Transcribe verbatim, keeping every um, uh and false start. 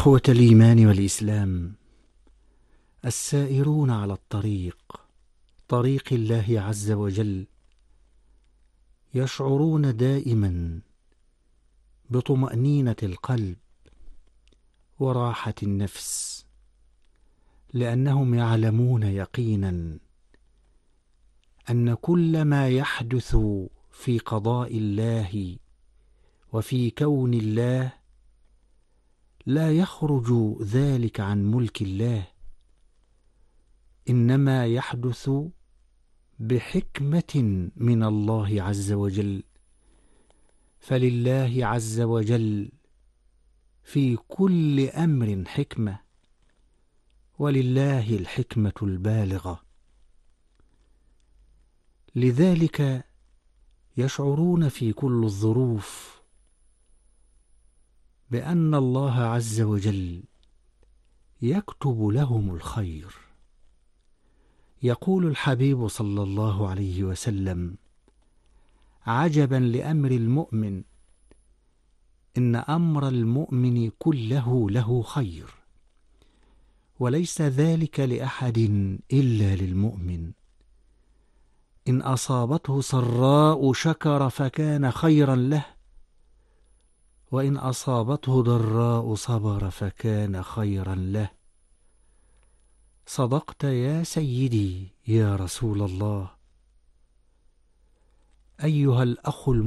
إخوة الإيمان والإسلام، السائرون على الطريق طريق الله عز وجل يشعرون دائما بطمأنينة القلب وراحة النفس، لأنهم يعلمون يقينا أن كل ما يحدث في قضاء الله وفي كون الله لا يخرج ذلك عن ملك الله، إنما يحدث بحكمة من الله عز وجل. فلله عز وجل في كل أمر حكمة، ولله الحكمة البالغة. لذلك يشعرون في كل الظروف بأن الله عز وجل يكتب لهم الخير. يقول الحبيب صلى الله عليه وسلم: عجبا لأمر المؤمن، إن أمر المؤمن كله له خير، وليس ذلك لأحد إلا للمؤمن. إن أصابته سراء شكر فكان خيرا له، وإن أصابته ضراء صبر فكان خيرا له. صدقت يا سيدي يا رسول الله. أيها الأخ